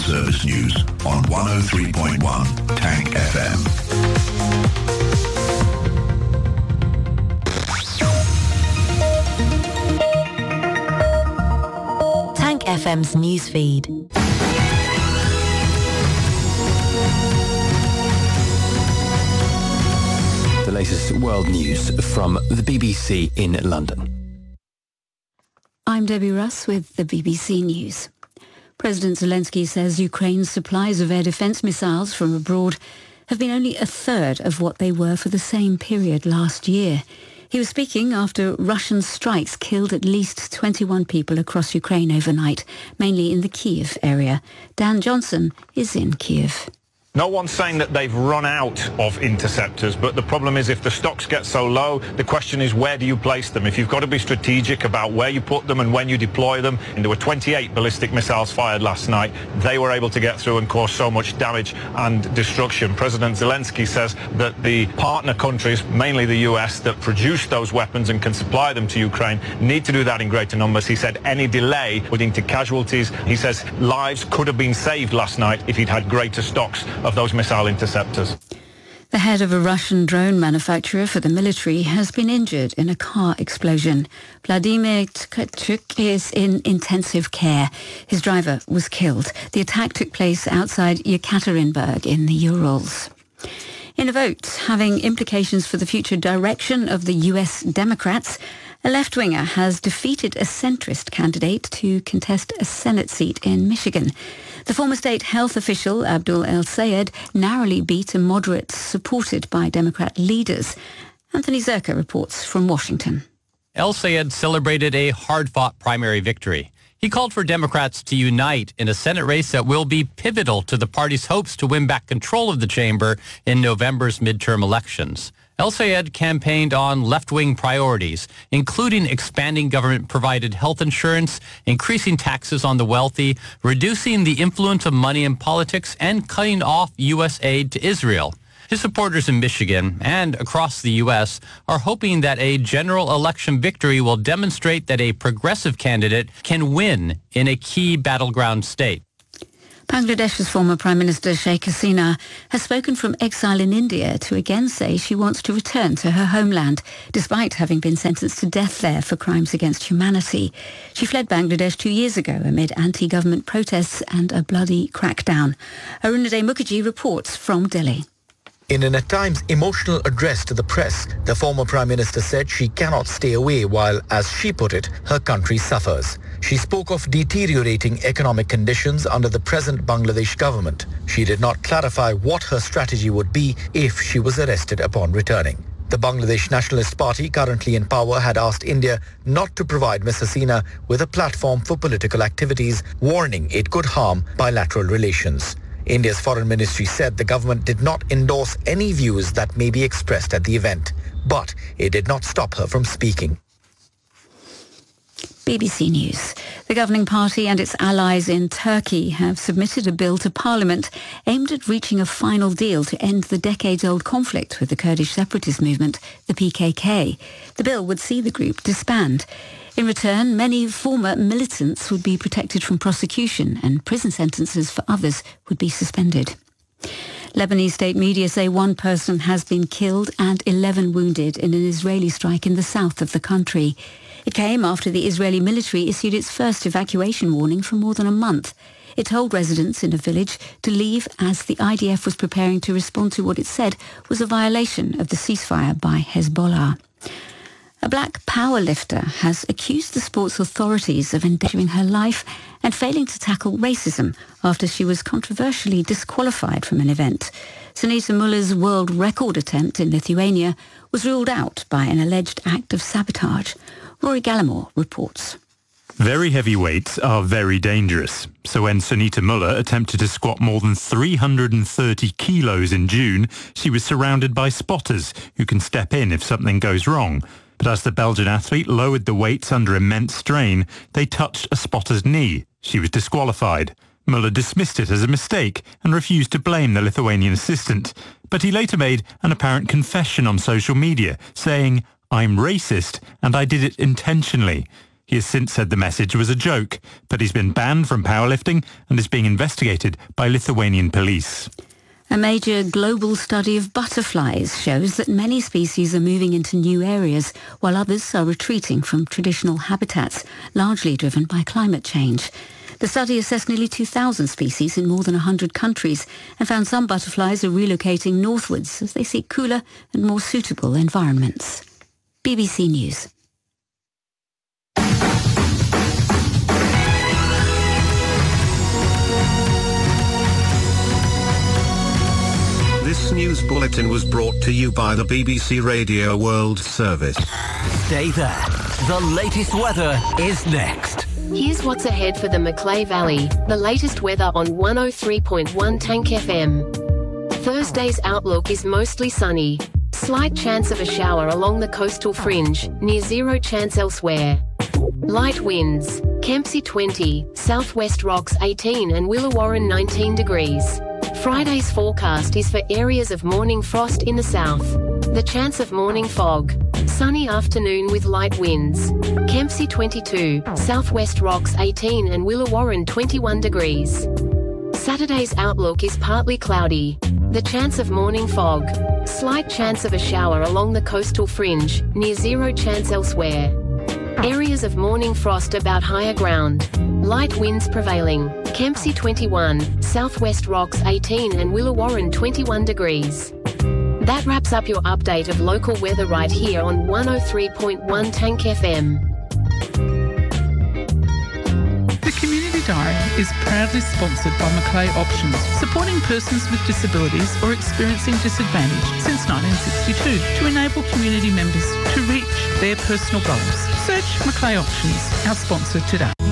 Service News on 103.1 Tank FM. Tank FM's newsfeed. The latest world news from the BBC in London. I'm Debbie Russ with the BBC News. President Zelensky says Ukraine's supplies of air defence missiles from abroad have been only a third of what they were for the same period last year. He was speaking after Russian strikes killed at least 21 people across Ukraine overnight, mainly in the Kyiv area. Dan Johnson is in Kyiv. No one's saying that they've run out of interceptors, but the problem is if the stocks get so low, the question is where do you place them? If you've got to be strategic about where you put them and when you deploy them, and there were 28 ballistic missiles fired last night, they were able to get through and cause so much damage and destruction. President Zelensky says that the partner countries, mainly the US, that produce those weapons and can supply them to Ukraine, need to do that in greater numbers. He said any delay would lead to casualties. He says lives could have been saved last night if he'd had greater stocks of those missile interceptors. The head of a Russian drone manufacturer for the military has been injured in a car explosion. Vladimir Tkachuk is in intensive care. His driver was killed. The attack took place outside Yekaterinburg in the Urals. In a vote having implications for the future direction of the US Democrats, a left-winger has defeated a centrist candidate to contest a Senate seat in Michigan. The former state health official, Abdul El-Sayed, narrowly beat a moderate supported by Democrat leaders. Anthony Zerka reports from Washington. El-Sayed celebrated a hard-fought primary victory. He called for Democrats to unite in a Senate race that will be pivotal to the party's hopes to win back control of the chamber in November's midterm elections. El-Sayed campaigned on left-wing priorities, including expanding government-provided health insurance, increasing taxes on the wealthy, reducing the influence of money in politics, and cutting off U.S. aid to Israel. His supporters in Michigan and across the U.S. are hoping that a general election victory will demonstrate that a progressive candidate can win in a key battleground state. Bangladesh's former Prime Minister Sheikh Hasina has spoken from exile in India to again say she wants to return to her homeland, despite having been sentenced to death there for crimes against humanity. She fled Bangladesh 2 years ago amid anti-government protests and a bloody crackdown. Arunadhay Mukherjee reports from Delhi. In an at times emotional address to the press, the former Prime Minister said she cannot stay away while, as she put it, her country suffers. She spoke of deteriorating economic conditions under the present Bangladesh government. She did not clarify what her strategy would be if she was arrested upon returning. The Bangladesh Nationalist Party, currently in power, had asked India not to provide Ms. Hasina with a platform for political activities, warning it could harm bilateral relations. India's foreign ministry said the government did not endorse any views that may be expressed at the event, but it did not stop her from speaking. BBC News. The governing party and its allies in Turkey have submitted a bill to Parliament aimed at reaching a final deal to end the decades-old conflict with the Kurdish separatist movement, the PKK. The bill would see the group disband. In return, many former militants would be protected from prosecution and prison sentences for others would be suspended. Lebanese state media say one person has been killed and 11 wounded in an Israeli strike in the south of the country. It came after the Israeli military issued its first evacuation warning for more than a month. It told residents in a village to leave as the IDF was preparing to respond to what it said was a violation of the ceasefire by Hezbollah. A black powerlifter has accused the sports authorities of endangering her life and failing to tackle racism after she was controversially disqualified from an event. Sunita Muller's world record attempt in Lithuania was ruled out by an alleged act of sabotage. Rory Gallimore reports. Very heavy weights are very dangerous. So when Sunita Muller attempted to squat more than 330 kilos in June, she was surrounded by spotters who can step in if something goes wrong. But as the Belgian athlete lowered the weights under immense strain, they touched a spotter's knee. She was disqualified. Muller dismissed it as a mistake and refused to blame the Lithuanian assistant. But he later made an apparent confession on social media, saying, "I'm racist and I did it intentionally." He has since said the message was a joke, but he's been banned from powerlifting and is being investigated by Lithuanian police. A major global study of butterflies shows that many species are moving into new areas, while others are retreating from traditional habitats, largely driven by climate change. The study assessed nearly 2,000 species in more than 100 countries and found some butterflies are relocating northwards as they seek cooler and more suitable environments. BBC News. This news bulletin was brought to you by the BBC Radio World Service. Stay there. The latest weather is next. Here's what's ahead for the Macleay Valley. The latest weather on 103.1 Tank FM. Thursday's outlook is mostly sunny. Slight chance of a shower along the coastal fringe, near zero chance elsewhere. Light winds. Kempsey 20, Southwest Rocks 18 and Willawarren 19 degrees. Friday's forecast is for areas of morning frost in the south. The chance of morning fog. Sunny afternoon with light winds. Kempsey 22, Southwest Rocks 18 and Willawarren 21 degrees. Saturday's outlook is partly cloudy. The chance of morning fog. Slight chance of a shower along the coastal fringe, near zero chance elsewhere. Areas of morning frost about higher ground. Light winds prevailing. Kempsey 21, Southwest Rocks 18 and Willawarren 21 degrees. That wraps up your update of local weather right here on 103.1 Tank FM. The Community Diary is proudly sponsored by Macleay Options, supporting persons with disabilities or experiencing disadvantage since 1962 to enable community members to reach their personal goals. Search Macleay Options, our sponsor today.